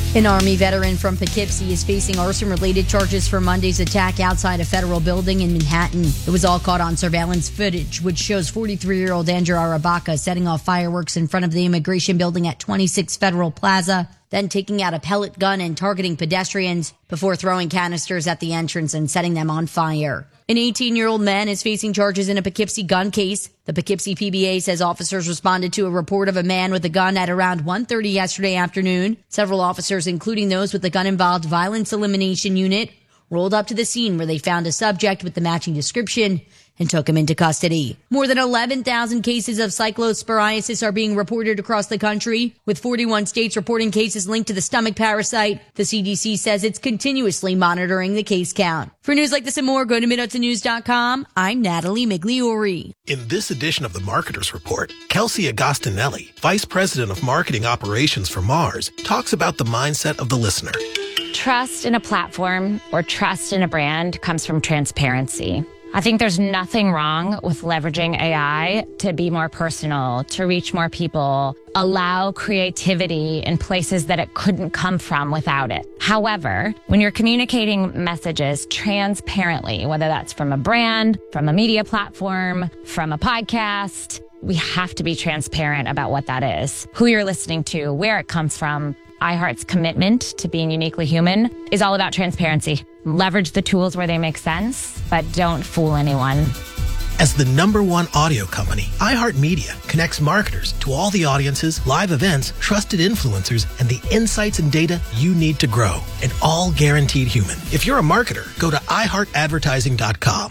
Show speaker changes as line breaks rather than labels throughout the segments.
An Army veteran from Poughkeepsie is facing arson-related charges for Monday's attack outside a federal building in Manhattan. It was all caught on surveillance footage, which shows 43-year-old Andrew Arabaka setting off fireworks in front of the immigration building at 26 Federal Plaza, then taking out a pellet gun and targeting pedestrians before throwing canisters at the entrance and setting them on fire. An 18-year-old man is facing charges in a Poughkeepsie gun case. The Poughkeepsie PBA says officers responded to a report of a man with a gun at around 1:30 yesterday afternoon. Several officers, including those with the gun-involved Violence Elimination Unit, rolled up to the scene where they found a subject with the matching description and took him into custody. More than 11,000 cases of cyclosporiasis are being reported across the country, with 41 states reporting cases linked to the stomach parasite. The CDC says it's continuously monitoring the case count. For news like this and more, go to MidHudsonNews.com. I'm Natalie Migliori.
In this edition of the Marketer's Report, Kelsey Agostinelli, Vice President of Marketing Operations for Mars, talks about the mindset of the listener.
Trust in a platform or trust in a brand comes from transparency. I think there's nothing wrong with leveraging AI to be more personal, to reach more people, allow creativity in places that it couldn't come from without it. However, when you're communicating messages transparently, whether that's from a brand, from a media platform, from a podcast, we have to be transparent about what that is, who you're listening to, where it comes from. iHeart's commitment to being uniquely human is all about transparency. Leverage the tools where they make sense, but don't fool anyone.
As the #1 audio company, iHeartMedia connects marketers to all the audiences, live events, trusted influencers, and the insights and data you need to grow. And all guaranteed human. If you're a marketer, go to iHeartAdvertising.com.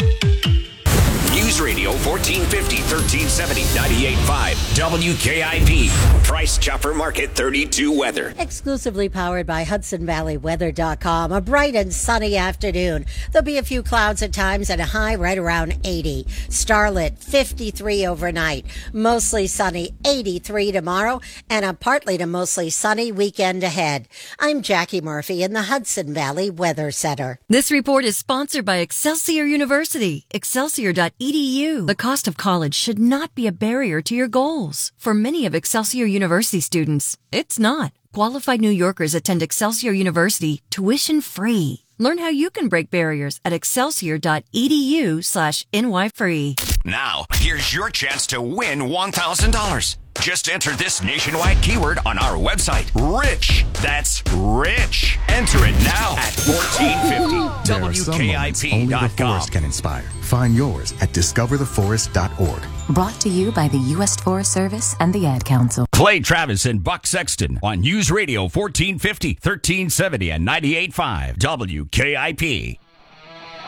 News Radio 1450, 1370, 98.5, WKIP. Price Chopper Market 32 weather.
Exclusively powered by HudsonValleyWeather.com. A bright and sunny afternoon. There'll be a few clouds at times and a high right around 80. Starlit, 53 overnight. Mostly sunny, 83 tomorrow, and a partly to mostly sunny weekend ahead. I'm Jackie Murphy in the Hudson Valley Weather Center.
This report is sponsored by Excelsior University. Excelsior.edu. The cost of college should not be a barrier to your goals. For many of Excelsior University students, it's not. Qualified New Yorkers attend Excelsior University tuition free. Learn how you can break barriers at excelsior.edu/NYFree.
Now, here's your chance to win $1,000. Just enter this nationwide keyword on our website, RICH. That's RICH. Enter it now at 1450
Only the forest
WKIP.com.
can inspire. Find yours at discovertheforest.org.
Brought to you by the U.S. Forest Service and the Ad Council.
Clay Travis and Buck Sexton on News Radio 1450, 1370, and 98.5 WKIP.